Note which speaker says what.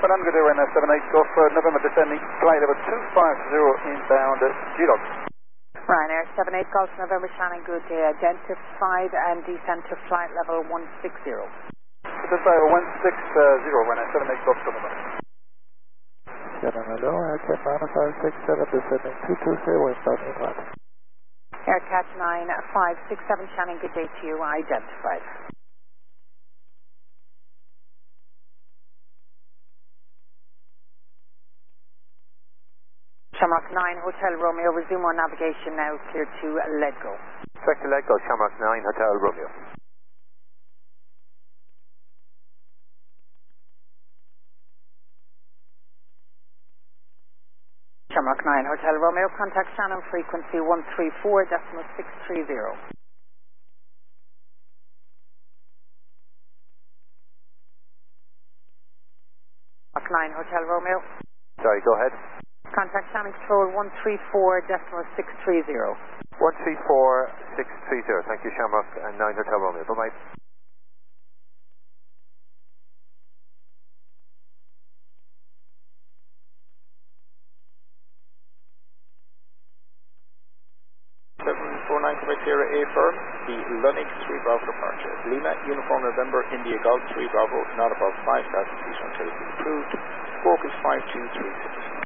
Speaker 1: Lebanon, good day, Ryanair 78 Golf November descending, flight level 250 inbound G-Log.
Speaker 2: Ryanair 78 Golf November Shannon, good day, identified and descend to flight level 160.
Speaker 1: This is flight level 160, Ryanair 78 Golf November.
Speaker 3: Shannon, hello, Aircat 9567 descending 220 inbound inland.
Speaker 2: Aircat 9567 Shannon, good day to you, identified. Shamrock 9 Hotel Romeo, resume on navigation now, clear to let go.
Speaker 4: Direct to let go, Shamrock 9 Hotel Romeo.
Speaker 2: Shamrock 9 Hotel Romeo, contact Shannon frequency 134.630. Shamrock 9 Hotel Romeo.
Speaker 4: Sorry, go ahead.
Speaker 2: Contact Shannon Control 134.630.
Speaker 4: 134.630. Thank you, Shamrock and 9 Hotel Romeo. Bye-bye.
Speaker 5: Quebec Sierra A firm, the Lunik 3 Bravo departure. Lima, Uniform November, India Golf 3 Bravo, not above 5,000 feet until it's approved. Squawk is 5236.